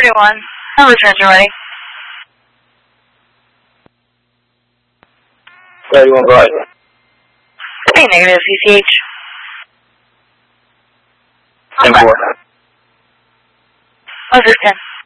3-1. Have returns already. 31 right. Hey, negative CCH. 10-4. What's this 10?